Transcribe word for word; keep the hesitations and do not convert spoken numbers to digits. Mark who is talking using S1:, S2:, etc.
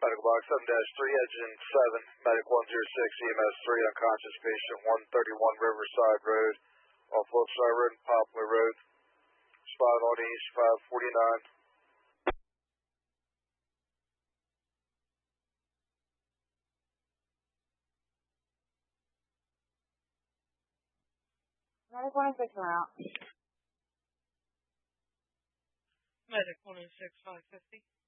S1: Medical box seven dash three, engine seven, medic one zero six, E M S three, unconscious patient one thirty-one Riverside Road, off Wilkeshire Road and Poplar Road. Spot on East five forty-nine.
S2: Medic one oh six route.
S3: Medic one oh six, five fifty.